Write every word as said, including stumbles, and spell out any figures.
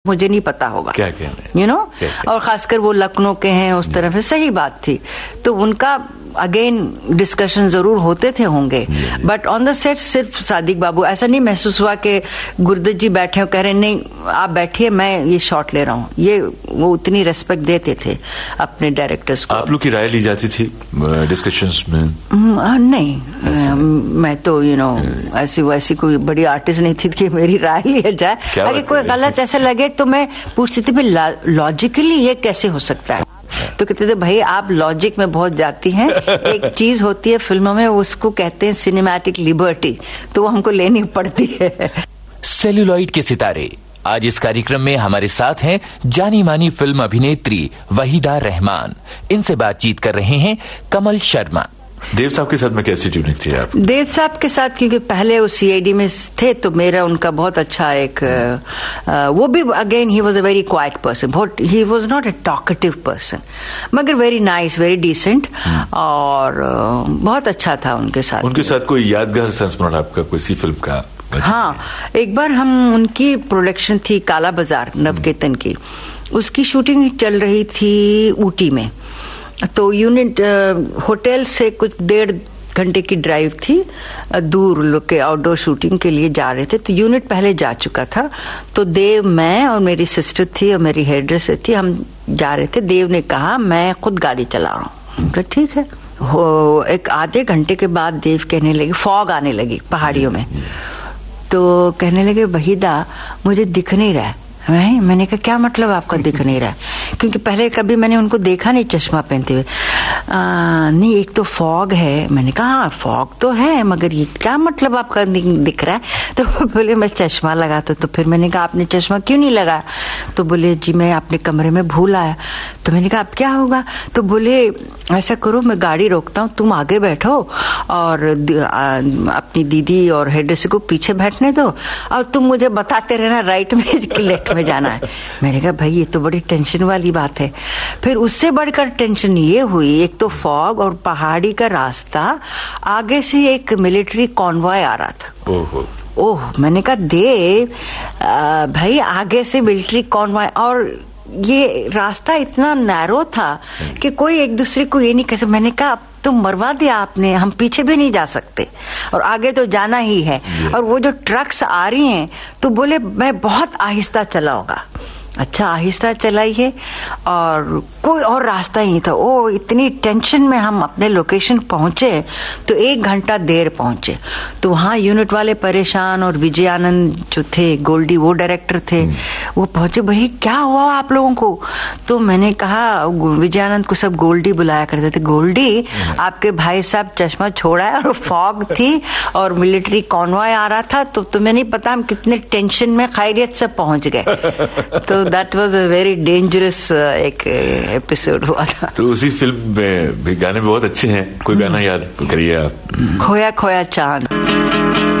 मुझे नहीं पता होगा, क्या क्या यू नो, और खासकर वो लखनऊ के हैं उस तरफ से, सही बात थी। तो उनका अगेन डिस्कशन जरूर होते थे होंगे, बट ऑन द सेट सिर्फ सादिक बाबू, ऐसा नहीं महसूस हुआ कि गुरदत जी बैठे हो कह रहे नहीं आप बैठिए मैं ये शॉट ले रहा हूँ। ये वो उतनी रेस्पेक्ट देते थे अपने डायरेक्टर्स को। आप लोग की राय ली जाती थी डिस्कशंस में? नहीं, मैं तो यू नो ऐसी वैसी कोई बड़ी आर्टिस्ट नहीं थी कि मेरी राय लिया जाए। अगर कोई गलत ऐसा लगे तो मैं पूछती थी लॉजिकली ये कैसे हो सकता है, तो कहते थे भाई आप लॉजिक में बहुत जाती हैं। एक चीज होती है फिल्मों में, उसको कहते हैं सिनेमैटिक लिबर्टी, तो वो हमको लेनी पड़ती है। सेल्यूलॉइड के सितारे आज इस कार्यक्रम में हमारे साथ हैं जानी मानी फिल्म अभिनेत्री वहीदा रहमान। इनसे बातचीत कर रहे हैं कमल शर्मा। देव साहब के साथ में कैसी ट्यूनिंग थी आप? देव साहब के साथ क्योंकि पहले वो सीआईडी में थे तो मेरा उनका बहुत अच्छा एक आ, वो भी again he was a very quite person, बहुत he was not a talkative person, मगर वेरी नाइस, वेरी डिसेंट, और आ, बहुत अच्छा था उनके साथ। उनके साथ कोई यादगार संस्मरण आपका किसी फिल्म का? हाँ, एक बार हम उनकी प्रोडक्शन थी काला बाजार नवकेतन की, उसकी शूटिंग चल रही थी ऊटी में। तो यूनिट होटल से कुछ डेढ़ घंटे की ड्राइव थी, दूर लोग के आउटडोर शूटिंग के लिए जा रहे थे। तो यूनिट पहले जा चुका था, तो देव, मैं और मेरी सिस्टर थी और मेरी हेयर ड्रेसर थी, हम जा रहे थे। देव ने कहा मैं खुद गाड़ी चला रहा हूँ, ठीक है। हो एक आधे घंटे के बाद देव कहने लगे, फॉग आने लगी पहाड़ियों में, तो कहने लगे वहीदा मुझे दिख नहीं रहा है। मैं मैंने कहा क्या मतलब आपका दिख नहीं रहा है, क्योंकि पहले कभी मैंने उनको देखा नहीं चश्मा पहनते हुए। नहीं एक तो फॉग है। मैंने कहा हाँ फॉग तो है, मगर ये क्या मतलब आपका दिख रहा है? तो बोले मैं चश्मा लगाता। तो फिर मैंने कहा आपने चश्मा क्यों नहीं लगाया? तो बोले जी मैं अपने कमरे में भूल आया। तो मैंने कहा अब क्या होगा? तो बोले ऐसा करो मैं गाड़ी रोकता हूँ, तुम आगे बैठो और अपनी दीदी और हेडरेस को पीछे बैठने दो, और तुम मुझे बताते रहना राइट में कि लेफ्ट में जाना है। मैंने कहा भाई ये तो बड़ी टेंशन वाली बात है। फिर उससे बढ़कर टेंशन ये हुई, एक तो फॉग और पहाड़ी का रास्ता, आगे से एक मिलिट्री कॉन्वॉय आ रहा था। ओहो ओह, मैंने कहा देव भाई आगे से मिलिट्री कॉन्वॉय, और ये रास्ता इतना नैरो था कि कोई एक दूसरे को ये नहीं कह सकता। मैंने कहा अब तो मरवा दिया आपने, हम पीछे भी नहीं जा सकते और आगे तो जाना ही है। और वो जो ट्रक्स आ रही हैं तो बोले मैं बहुत आहिस्ता चलाऊंगा। अच्छा आहिस्ता चलाइए, और कोई और रास्ता ही नहीं था। ओ इतनी टेंशन में हम अपने लोकेशन पहुंचे तो एक घंटा देर पहुंचे। तो वहाँ यूनिट वाले परेशान, और विजय आनंद जो थे गोल्डी वो डायरेक्टर थे, वो पहुंचे भाई क्या हुआ आप लोगों को? तो मैंने कहा, विजय आनंद को सब गोल्डी बुलाया करते थे, गोल्डी आपके भाई साहब चश्मा छोड़ा है और फॉग थी और मिलिट्री कॉन्वॉय आ रहा था, तो तुम्हें नहीं पता हम कितने टेंशन में खैरियत से पहुंच गए। तो that was a very dangerous एक एपिसोड हुआ था। तो उसी फिल्म में भी गाने बहुत अच्छे हैं, कोई गाना याद करिए आप? खोया खोया चांद।